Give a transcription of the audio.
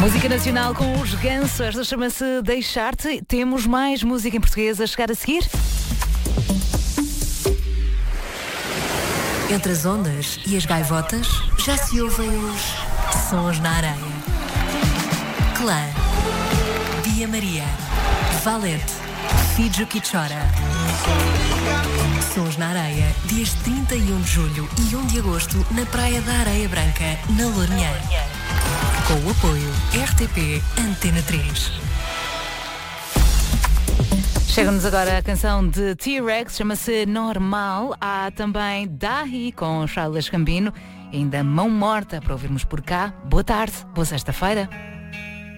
Música nacional com os Ganso. Esta chama-se Deixar-te. Temos mais música em português a chegar a seguir? Entre as ondas e as gaivotas já se ouvem os sons na areia. Clã, Dia Maria, Valete, Fígio que chora. Sons na areia, dias 31 de julho e 1 de agosto na Praia da Areia Branca, na Lourinhã. Com o apoio RTP Antena 3. Chega-nos agora a canção de T-Rex, chama-se Normal. Há também Dahi com Charles Gambino. E ainda Mão Morta para ouvirmos por cá. Boa tarde, boa sexta-feira.